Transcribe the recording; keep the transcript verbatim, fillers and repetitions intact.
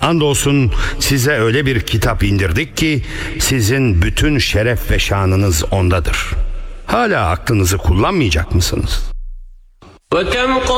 Andolsun size öyle bir kitap indirdik ki sizin bütün şeref ve şanınız ondadır. Hala aklınızı kullanmayacak mısınız?